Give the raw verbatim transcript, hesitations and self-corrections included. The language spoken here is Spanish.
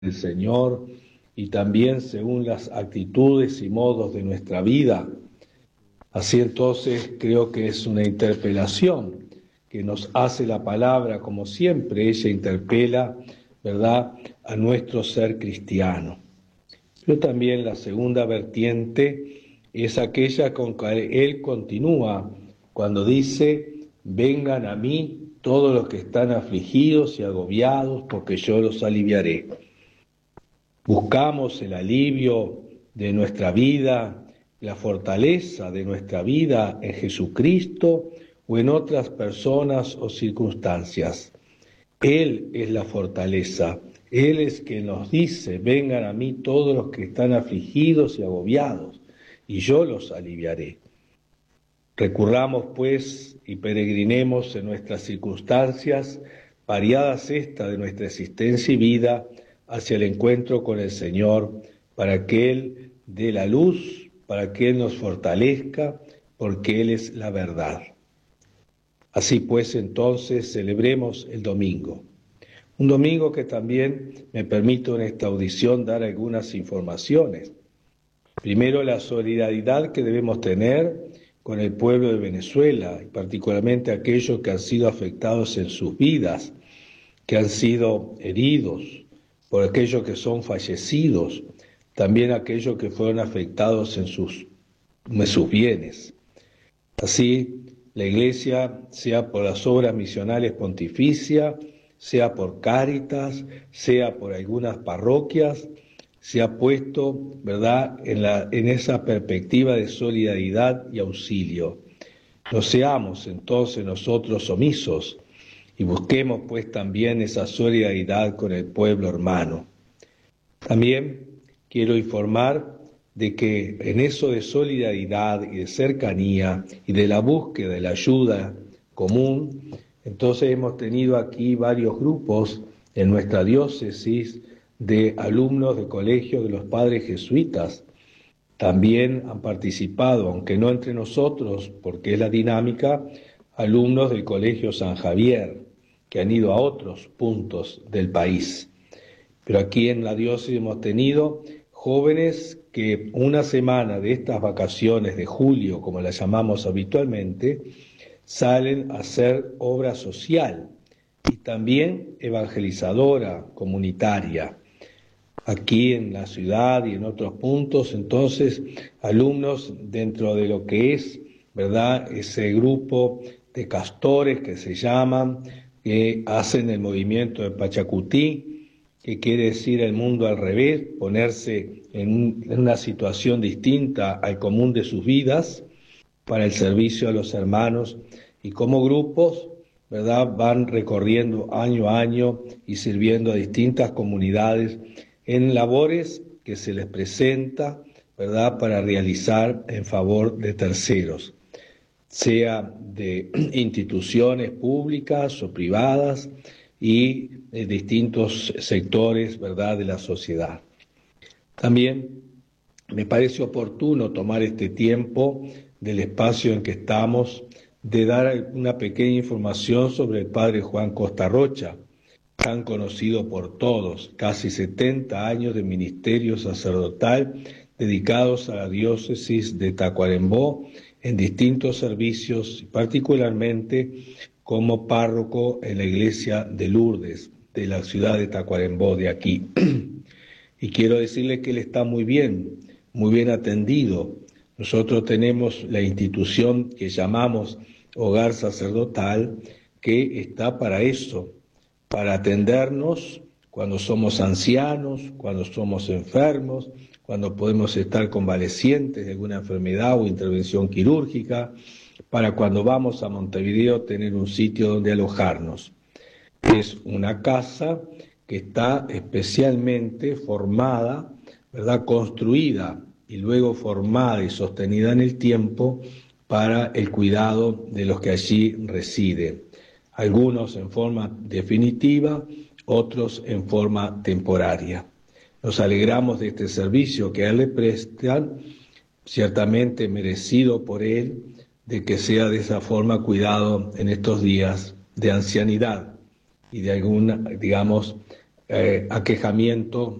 del Señor y también según las actitudes y modos de nuestra vida. Así entonces creo que es una interpelación que nos hace la palabra, como siempre ella interpela, ¿verdad?, a nuestro ser cristiano. Pero también la segunda vertiente es aquella con que él continúa cuando dice: vengan a mí todos los que están afligidos y agobiados, porque yo los aliviaré. Buscamos el alivio de nuestra vida, la fortaleza de nuestra vida en Jesucristo o en otras personas o circunstancias. Él es la fortaleza. Él es quien nos dice: vengan a mí todos los que están afligidos y agobiados, y yo los aliviaré. Recurramos, pues, y peregrinemos en nuestras circunstancias, variadas estas de nuestra existencia y vida, hacia el encuentro con el Señor, para que Él dé la luz, para que Él nos fortalezca, porque Él es la verdad. Así pues, entonces, celebremos el domingo. Un domingo que también me permito en esta audición dar algunas informaciones. Primero, la solidaridad que debemos tener con el pueblo de Venezuela, y particularmente aquellos que han sido afectados en sus vidas, que han sido heridos, por aquellos que son fallecidos, también aquellos que fueron afectados en sus, en sus bienes. Así, la Iglesia, sea por las obras misionales pontificias, sea por Cáritas, sea por algunas parroquias, se ha puesto, ¿verdad?, en, la, en esa perspectiva de solidaridad y auxilio. No seamos entonces nosotros omisos y busquemos pues también esa solidaridad con el pueblo hermano. También quiero informar de que en eso de solidaridad y de cercanía y de la búsqueda de la ayuda común, entonces hemos tenido aquí varios grupos en nuestra diócesis de alumnos de colegios de los padres jesuitas. También han participado, aunque no entre nosotros, porque es la dinámica, alumnos del Colegio San Javier, que han ido a otros puntos del país. Pero aquí en la diócesis hemos tenido jóvenes que una semana de estas vacaciones de julio, como las llamamos habitualmente, salen a hacer obra social y también evangelizadora, comunitaria. Aquí en la ciudad y en otros puntos, entonces, alumnos dentro de lo que es, ¿verdad?, ese grupo de castores que se llaman, que hacen el movimiento de Pachacutí, que quiere decir el mundo al revés, ponerse en, un, en una situación distinta al común de sus vidas, para el servicio a los hermanos, y como grupos, ¿verdad?, van recorriendo año a año y sirviendo a distintas comunidades en labores que se les presenta, ¿verdad?, para realizar en favor de terceros, sea de instituciones públicas o privadas y de distintos sectores, ¿verdad?, de la sociedad. También me parece oportuno tomar este tiempo del espacio en que estamos de dar una pequeña información sobre el padre Juan Costa Rocha, tan conocido por todos, casi setenta años de ministerio sacerdotal dedicados a la diócesis de Tacuarembó en distintos servicios, particularmente como párroco en la iglesia de Lourdes, de la ciudad de Tacuarembó, de aquí. Y quiero decirle que él está muy bien, muy bien atendido. Nosotros tenemos la institución que llamamos Hogar Sacerdotal, que está para eso, para atendernos cuando somos ancianos, cuando somos enfermos, cuando podemos estar convalecientes de alguna enfermedad o intervención quirúrgica, para cuando vamos a Montevideo tener un sitio donde alojarnos. Es una casa que está especialmente formada, ¿verdad?, construida y luego formada y sostenida en el tiempo para el cuidado de los que allí residen. Algunos en forma definitiva, otros en forma temporaria. Nos alegramos de este servicio que a él le prestan, ciertamente merecido por él, de que sea de esa forma cuidado en estos días de ancianidad y de alguna, digamos, eh, aquejamiento